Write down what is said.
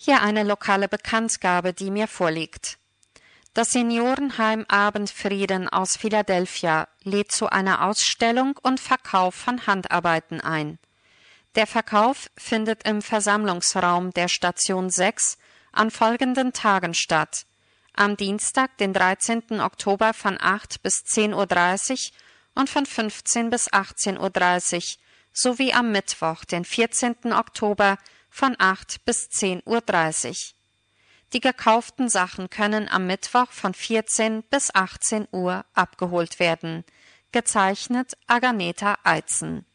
Hier eine lokale Bekanntgabe, die mir vorliegt. Das Seniorenheim Abendfrieden aus Philadelphia lädt zu einer Ausstellung und Verkauf von Handarbeiten ein. Der Verkauf findet im Versammlungsraum der Station 6 an folgenden Tagen statt: am Dienstag, den 13. Oktober von 8 bis 10:30 Uhr und von 15 bis 18:30 Uhr sowie am Mittwoch, den 14. Oktober von 8 bis 10:30 Uhr. Die gekauften Sachen können am Mittwoch von 14 bis 18 Uhr abgeholt werden. Gezeichnet Aganeta Eitzen.